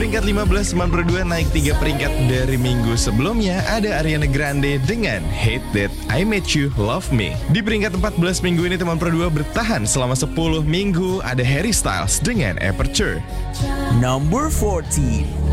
peringkat 15 teman Pro 2 naik 3 peringkat dari minggu sebelumnya. Ada Ariana Grande dengan Hate That I Met You Love Me. Di peringkat 14 minggu ini teman Pro 2 bertahan selama 10 minggu. Ada Harry Styles dengan Aperture. Number 14.